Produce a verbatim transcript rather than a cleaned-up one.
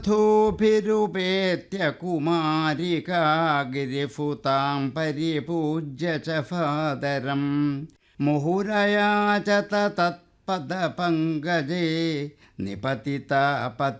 ധൂഭിരുപേത്യ കുമാരികാ ഗിരിഫുതാം പരിപൂജ്യ ച ഫാദരം മുഹുരയാചത തത്പദപങ്കജേ നിപതിത